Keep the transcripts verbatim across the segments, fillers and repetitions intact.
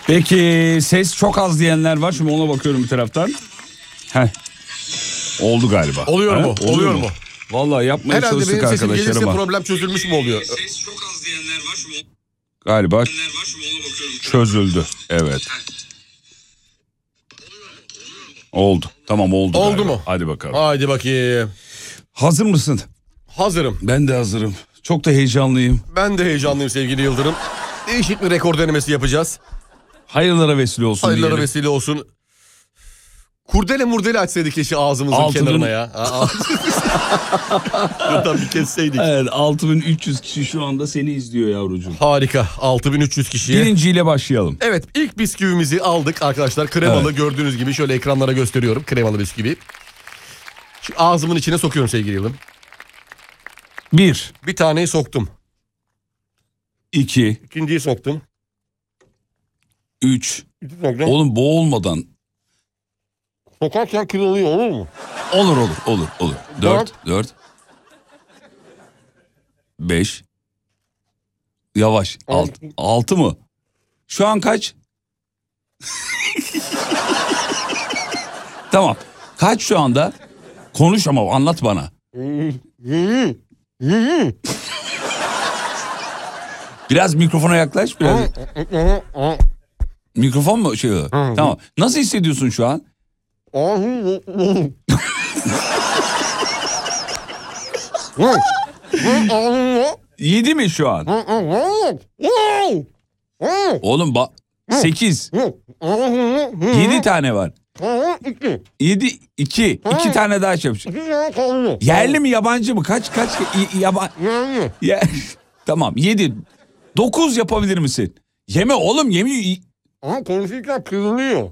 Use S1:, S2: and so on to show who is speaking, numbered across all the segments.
S1: Peki ses çok az diyenler var. Şimdi ona bakıyorum bir taraftan. Heh. Oldu galiba.
S2: Oluyor mu?
S1: Oluyor,
S2: Oluyor
S1: mu?
S2: mu?
S1: Vallahi yapmaya
S2: Herhalde
S1: çalıştık
S2: benim sesim
S1: arkadaşlar
S2: gelirse
S1: ama.
S2: problem çözülmüş mü oluyor?
S1: Ses çok az diyenler var. Şimdi galiba çözüldü. Evet. Oldu. Tamam oldu.
S2: Oldu
S1: galiba.
S2: mu?
S1: Hadi bakalım.
S2: Haydi bakayım.
S1: Hazır mısın?
S2: Hazırım.
S1: Ben de hazırım. Çok da heyecanlıyım.
S2: Ben de heyecanlıyım sevgili Yıldırım. Değişik bir rekor denemesi yapacağız.
S1: Hayırlara vesile olsun
S2: Hayırlara
S1: diyelim.
S2: vesile olsun. Kurdele murdele açsaydık keşke ağzımızın
S1: Altı bin...
S2: kenarına ya. Buradan bir kesseydik.
S1: Evet, altı bin üç yüz kişi şu anda seni izliyor yavrucuğum.
S2: Harika. altı bin üç yüz kişiye.
S1: Birinciyle başlayalım.
S2: Evet, ilk bisküvimizi aldık arkadaşlar. Kremalı,
S1: evet.
S2: Gördüğünüz gibi şöyle ekranlara gösteriyorum. Kremalı bisküvi. Şu ağzımın içine sokuyorum sevgili Yıldırım.
S1: Bir.
S2: Bir taneyi soktum.
S1: İki.
S2: İkinciyi soktum.
S1: Üç.
S2: İki soktum.
S1: Oğlum boğulmadan.
S2: Sokarken kırılıyor, olur mu?
S1: Olur olur olur olur. Dört. Dört. Beş. Yavaş. Alt. Altı mı? Şu an kaç? Tamam. Kaç şu anda? Konuş ama anlat bana. Biraz mikrofona yaklaş biraz. Mikrofon mu şey? Tamam. Nasıl hissediyorsun şu an? Yedi mi şu an? Oğlum bak. Sekiz. Yedi tane var. Yedi. iki. İki tane daha yapacak. Yerli mi yabancı mı? Kaç kaç? Yaban... Ya... Tamam yedi. Dokuz yapabilir misin? Yeme oğlum yemi.
S2: Ama konuşurken kırılıyor.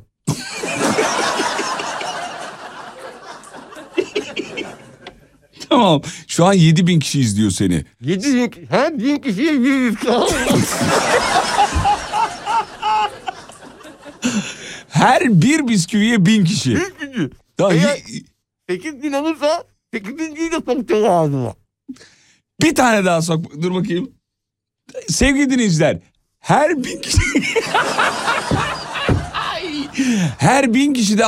S1: Tamam. Şu an yedi bin kişi izliyor seni.
S2: Yedi bin, her bin kişiye yüz.
S1: Her bir bisküviye bin kişi.
S2: Bin kişi.
S1: Tamam.
S2: Eğer sekiz bin olursa sekizinciyi de sokacağım ağzıma.
S1: Bir tane daha sok. Dur bakayım. Sevgili dinleyiciler. Her bin kişi... her bin kişi de